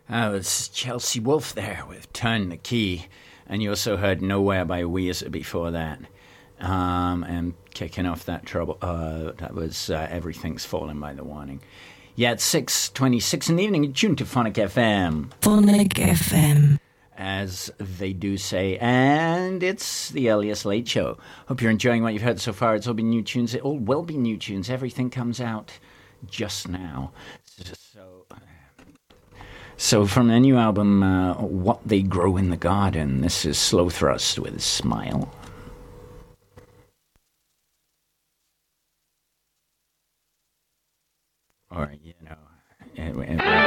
Oh, it's Chelsea Wolfe there with Turn the Key. And you also heard Nowhere by Weezer before that. And kicking off that trouble, that was Everything's Falling by The Warning. Yeah, it's 6:26 in the evening. You're tuned to Phonic FM. Phonic FM. As they do say, and it's the earliest late show. Hope you're enjoying what you've heard so far. It's all been new tunes. It all will be new tunes. Everything comes out just now. So from the new album, What They Grow in the Garden, this is Slow Thrust with Smile. Or, you know,